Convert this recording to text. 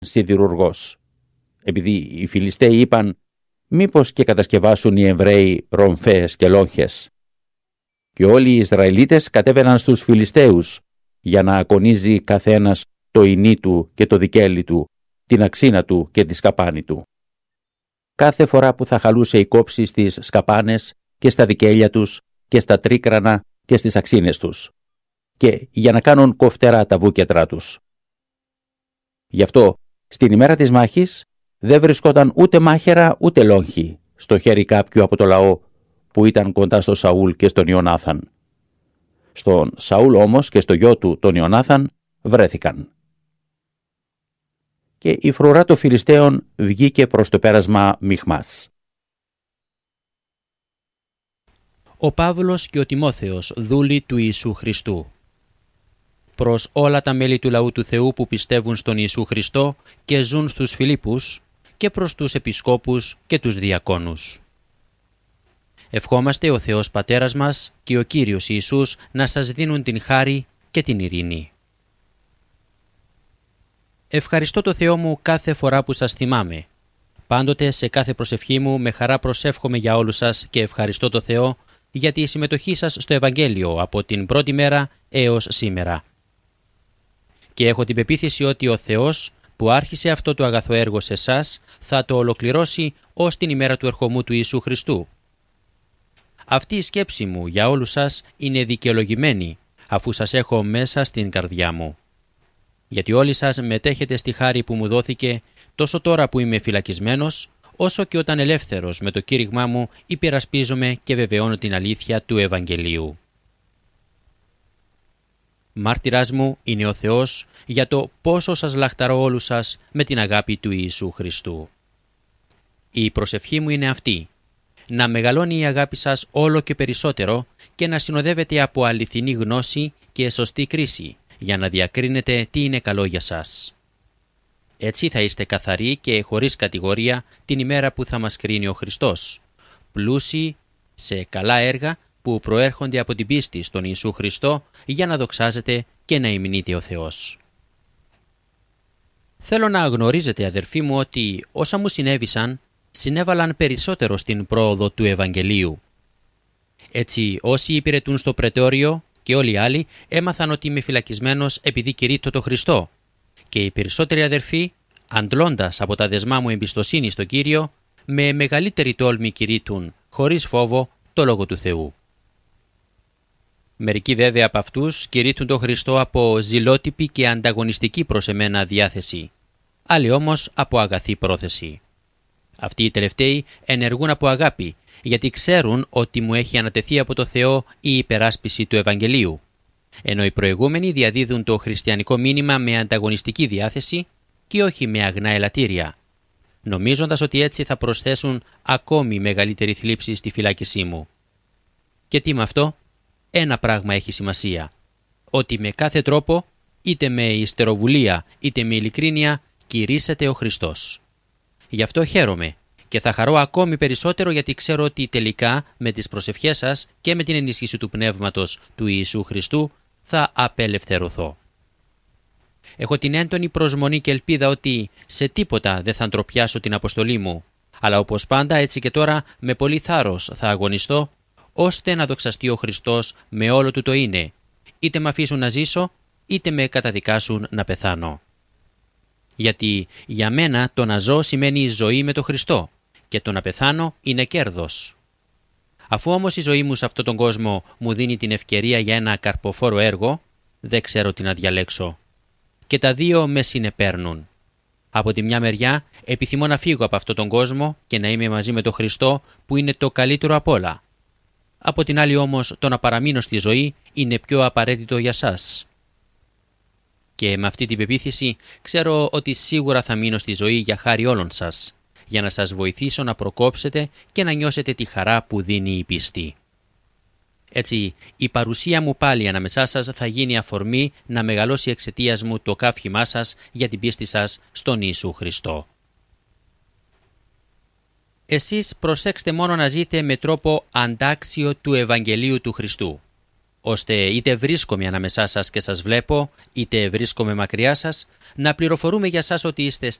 σιδηρουργός. Επειδή οι Φιλιστέοι είπαν «Μήπως και κατασκευάσουν οι Εβραίοι ρομφές και λόγχες». Και όλοι οι Ισραηλίτες κατέβαιναν στους Φιλιστέους για να ακονίζει καθένας το ινί του και το δικέλι του, την αξίνα του και τη σκαπάνη του. Κάθε φορά που θα χαλούσε η κόψη στις σκαπάνες και στα δικέλια τους και στα τρίκρανα και στις αξίνες τους, και για να κάνουν κοφτερά τα βούκετρά τους. Γι' αυτό, στην ημέρα της μάχης, δεν βρισκόταν ούτε μάχαιρα ούτε λόγχη στο χέρι κάποιου από το λαό που ήταν κοντά στο Σαούλ και στον Ιωνάθαν. Στον Σαούλ όμως και στο γιο του τον Ιωνάθαν βρέθηκαν. Και η φρουρά των Φιλιστέων βγήκε προς το πέρασμα Μιχμάς. Ο Παύλος και ο Τιμόθεος, δούλοι του Ιησού Χριστού. Προς όλα τα μέλη του λαού του Θεού που πιστεύουν στον Ιησού Χριστό και ζουν στους Φιλίππους, και προς τους επισκόπους και τους διακόνους. Ευχόμαστε ο Θεός Πατέρας μας και ο Κύριος Ιησούς να σας δίνουν την χάρη και την ειρήνη. Ευχαριστώ το Θεό μου κάθε φορά που σας θυμάμαι. Πάντοτε σε κάθε προσευχή μου με χαρά προσεύχομαι για όλους σας και ευχαριστώ το Θεό για τη συμμετοχή σας στο Ευαγγέλιο από την πρώτη μέρα έως σήμερα. Και έχω την πεποίθηση ότι ο Θεός που άρχισε αυτό το αγαθό έργο σε εσάς θα το ολοκληρώσει ως την ημέρα του ερχομού του Ιησού Χριστού. Αυτή η σκέψη μου για όλους σας είναι δικαιολογημένη, αφού σας έχω μέσα στην καρδιά μου. Γιατί όλοι σας μετέχετε στη χάρη που μου δόθηκε, τόσο τώρα που είμαι φυλακισμένος, όσο και όταν ελεύθερος με το κήρυγμά μου υπερασπίζομαι και βεβαιώνω την αλήθεια του Ευαγγελίου. Μάρτυρας μου είναι ο Θεός για το πόσο σας λαχταρώ όλους σας με την αγάπη του Ιησού Χριστού. Η προσευχή μου είναι αυτή: να μεγαλώνει η αγάπη σας όλο και περισσότερο και να συνοδεύεται από αληθινή γνώση και σωστή κρίση, για να διακρίνετε τι είναι καλό για σας. Έτσι θα είστε καθαροί και χωρίς κατηγορία την ημέρα που θα μας κρίνει ο Χριστός, πλούσιοι σε καλά έργα που προέρχονται από την πίστη στον Ιησού Χριστό, για να δοξάζετε και να υμνείτε ο Θεός. Θέλω να γνωρίζετε, αδερφοί μου, ότι όσα μου συνέβησαν συνέβαλαν περισσότερο στην πρόοδο του Ευαγγελίου. Έτσι, όσοι υπηρετούν στο πρετόριο και όλοι οι άλλοι έμαθαν ότι είμαι φυλακισμένος επειδή κηρύττω το Χριστό, και οι περισσότεροι αδερφοί, αντλώντας από τα δεσμά μου εμπιστοσύνη στο Κύριο, με μεγαλύτερη τόλμη κηρύττουν, χωρίς φόβο, το Λόγο του Θεού. Μερικοί βέβαια από αυτούς κηρύττουν το Χριστό από ζηλότυπη και ανταγωνιστική προς εμένα διάθεση, άλλοι όμως από αγαθή πρόθεση. Αυτοί οι τελευταίοι ενεργούν από αγάπη, γιατί ξέρουν ότι μου έχει ανατεθεί από το Θεό η υπεράσπιση του Ευαγγελίου, ενώ οι προηγούμενοι διαδίδουν το χριστιανικό μήνυμα με ανταγωνιστική διάθεση και όχι με αγνά ελαττήρια, νομίζοντας ότι έτσι θα προσθέσουν ακόμη μεγαλύτερη θλίψη στη φυλάκισή μου. Και τι με αυτό? Ένα πράγμα έχει σημασία: ότι με κάθε τρόπο, είτε με ιστεροβουλία είτε με ειλικρίνεια, κηρύσσεται ο Χριστός. Γι' αυτό χαίρομαι και θα χαρώ ακόμη περισσότερο, γιατί ξέρω ότι τελικά με τις προσευχές σας και με την ενίσχυση του Πνεύματος του Ιησού Χριστού θα απελευθερωθώ. Έχω την έντονη προσμονή και ελπίδα ότι σε τίποτα δεν θα ντροπιάσω την αποστολή μου, αλλά όπως πάντα έτσι και τώρα με πολύ θάρρος θα αγωνιστώ, ώστε να δοξαστεί ο Χριστός με όλο του το είναι, είτε με αφήσουν να ζήσω, είτε με καταδικάσουν να πεθάνω. Γιατί για μένα το να ζω σημαίνει ζωή με τον Χριστό και το να πεθάνω είναι κέρδος. Αφού όμως η ζωή μου σε αυτόν τον κόσμο μου δίνει την ευκαιρία για ένα καρποφόρο έργο, δεν ξέρω τι να διαλέξω. Και τα δύο με συνεπέρνουν. Από τη μια μεριά επιθυμώ να φύγω από αυτόν τον κόσμο και να είμαι μαζί με τον Χριστό, που είναι το καλύτερο απ' όλα. Από την άλλη όμως το να παραμείνω στη ζωή είναι πιο απαραίτητο για σας. Και με αυτή την πεποίθηση ξέρω ότι σίγουρα θα μείνω στη ζωή για χάρη όλων σας, για να σας βοηθήσω να προκόψετε και να νιώσετε τη χαρά που δίνει η πίστη. Έτσι, η παρουσία μου πάλι ανάμεσά σας θα γίνει αφορμή να μεγαλώσει εξαιτίας μου το καύχημά σας για την πίστη σας στον Ιησού Χριστό. Εσείς προσέξτε μόνο να ζείτε με τρόπο αντάξιο του Ευαγγελίου του Χριστού. ώστε είτε βρίσκομαι ανάμεσά σας και σας βλέπω, είτε βρίσκομαι μακριά σας, να πληροφορούμε για σας ότι είστε